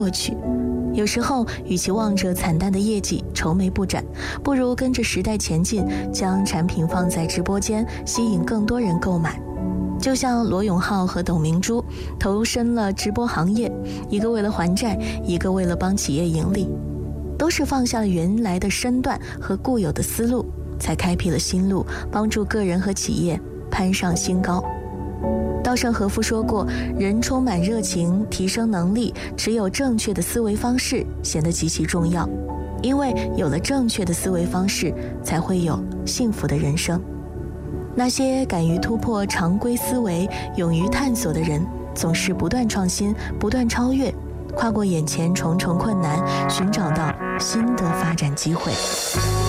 过去。有时候，与其望着惨淡的业绩愁眉不展，不如跟着时代前进，将产品放在直播间，吸引更多人购买。就像罗永浩和董明珠投身了直播行业，一个为了还债，一个为了帮企业盈利，都是放下了原来的身段和固有的思路，才开辟了新路，帮助个人和企业攀上新高。稻盛和夫说过，人充满热情，提升能力，持有正确的思维方式显得极其重要，因为有了正确的思维方式，才会有幸福的人生。那些敢于突破常规思维、勇于探索的人，总是不断创新、不断超越，跨过眼前重重困难，寻找到新的发展机会。